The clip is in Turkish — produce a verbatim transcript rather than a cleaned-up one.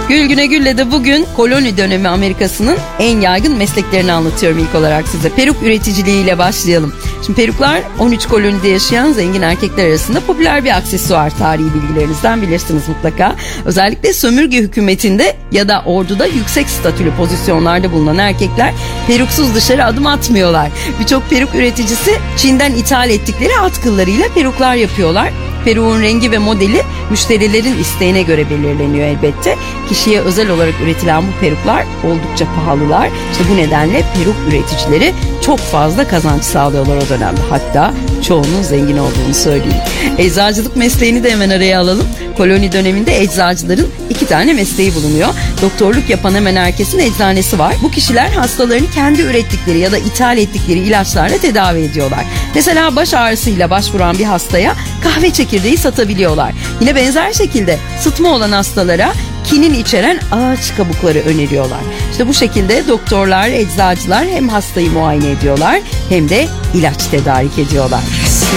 Gül Güne Gül'le de bugün koloni dönemi Amerika'sının en yaygın mesleklerini anlatıyorum ilk olarak size. Peruk üreticiliğiyle başlayalım. Şimdi peruklar on üç kolonide yaşayan zengin erkekler arasında popüler bir aksesuar, tarihi bilgilerinizden bilirsiniz mutlaka. Özellikle sömürge hükümetinde ya da orduda yüksek statülü pozisyonlarda bulunan erkekler peruksuz dışarı adım atmıyorlar. Birçok peruk üreticisi Çin'den ithal ettikleri at kıllarıyla peruklar yapıyorlar. Peruğun rengi ve modeli müşterilerin isteğine göre belirleniyor elbette. Kişiye özel olarak üretilen bu peruklar oldukça pahalılar. İşte bu nedenle peruk üreticileri çok fazla kazanç sağlıyorlar o dönemde. Hatta çoğunun zengin olduğunu söyleyeyim. Eczacılık mesleğini de hemen araya alalım. Koloni döneminde eczacıların iki tane mesleği bulunuyor. Doktorluk yapan hemen herkesin eczanesi var. Bu kişiler hastalarını kendi ürettikleri ya da ithal ettikleri ilaçlarla tedavi ediyorlar. Mesela baş ağrısıyla başvuran bir hastaya kahve çekirdeği satabiliyorlar. Yine benzer şekilde sıtma olan hastalara kinin içeren ağaç kabukları öneriyorlar. İşte bu şekilde doktorlar, eczacılar hem hastayı muayene ediyorlar hem de ilaç tedarik ediyorlar.